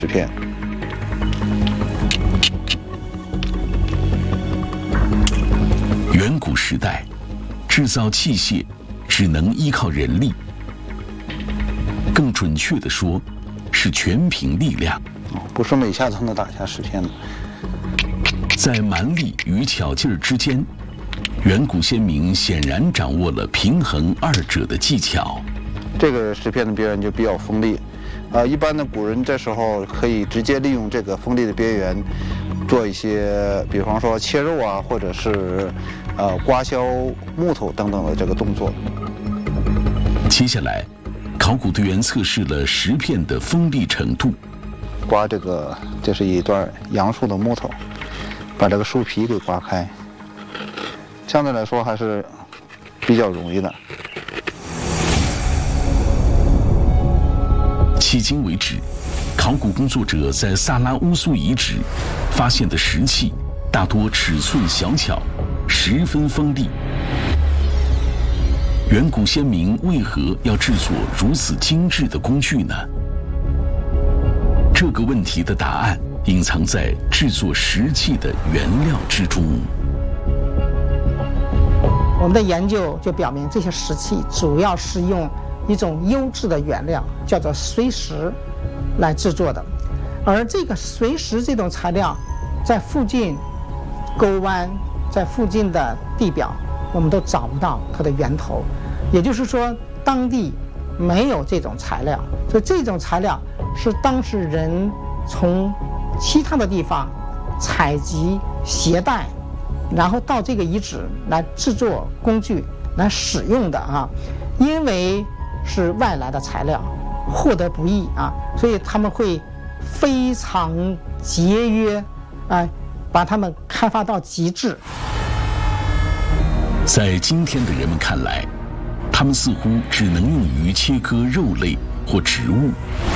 石片。 远古时代，制造器械只能依靠人力，更准确地说，是全凭力量。 不是每下都能打下石片的。 在蛮力与巧劲儿之间，远古先民显然掌握了平衡二者的技巧。 这个石片的边缘就比较锋利，一般的古人这时候可以直接利用这个锋利的边缘，做一些，比方说切肉啊，或者是刮削木头等等的这个动作。 接下来，考古队员测试了石片的锋利程度。 刮这是一段杨树的木头，把这个树皮给刮开，相对来说还是比较容易的。 迄今为止，考古工作者在萨拉乌苏遗址发现的石器大多尺寸小巧，十分锋利。远古先民为何要制作如此精致的工具呢？这个问题的答案隐藏在制作石器的原料之中。 我们的研究就表明，这些石器主要是用一种优质的原料，叫做绥石来制作的。而这个绥石这种材料，在附近沟湾、在附近的地表，我们都找不到它的源头。也就是说，当地没有这种材料，所以这种材料是当时人从其他的地方采集、携带，然后到这个遗址来制作工具来使用的啊。因为是外来的材料，获得不易啊，所以他们会非常节约啊，把它们开发到极致。 在今天的人们看来，它们似乎只能用于切割肉类或植物。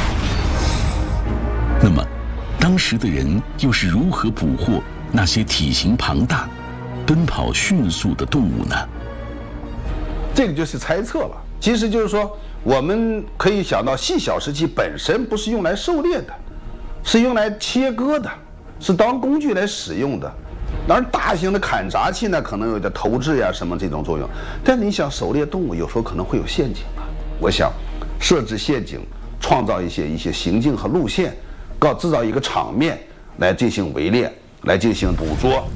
那么，当时的人又是如何捕获那些体型庞大、奔跑迅速的动物呢？ 这个就是猜测了。其实就是说，我们可以想到，细小石器本身不是用来狩猎的，是用来切割的，是当工具来使用的。当然，大型的砍伐器呢，可能有点投掷呀什么这种作用。但你想，狩猎动物有时候可能会有陷阱啊。我想，设置陷阱，创造一些行径和路线，制造一个场面来进行围猎，来进行捕捉。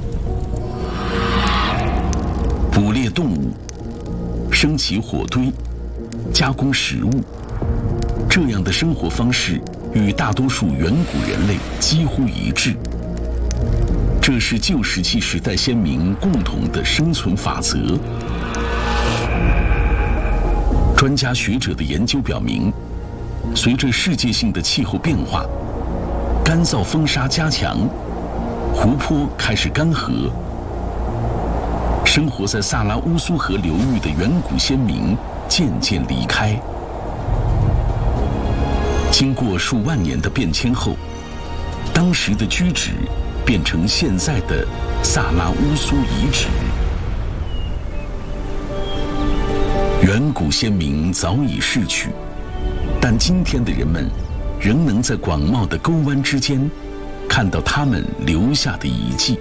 捕猎动物，升起火堆，加工食物，这样的生活方式与大多数远古人类几乎一致。这是旧石器时代先民共同的生存法则。专家学者的研究表明，随着世界性的气候变化，干燥风沙加强，湖泊开始干涸，生活在萨拉乌苏河流域的远古先民渐渐离开。经过数万年的变迁后，当时的居址变成现在的萨拉乌苏遗址。远古先民早已逝去，但今天的人们仍能在广袤的沟湾之间看到他们留下的遗迹。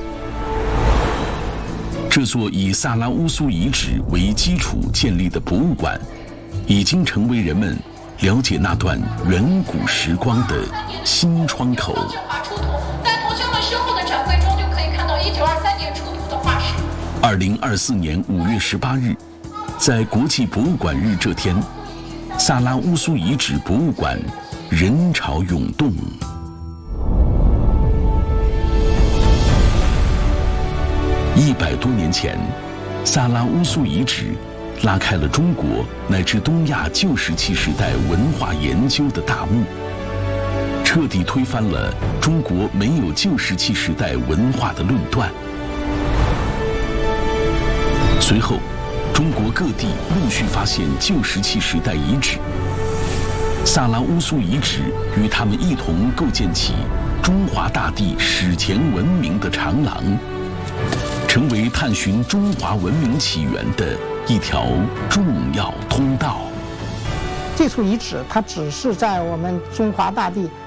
这座以萨拉乌苏遗址为基础建立的博物馆，已经成为人们了解那段远古时光的新窗口。 在同学们身后的展柜中，就可以看到1923年出土的化石。 2024年5月18日，在国际博物馆日这天，萨拉乌苏遗址博物馆人潮涌动。100多年前，萨拉乌苏遗址拉开了中国乃至东亚旧石器时代文化研究的大幕，彻底推翻了中国没有旧石器时代文化的论断。随后，中国各地陆续发现旧石器时代遗址，萨拉乌苏遗址与他们一同构建起中华大地史前文明的长廊，成为探寻中华文明起源的一条重要通道。 这处遗址它只是在我们中华大地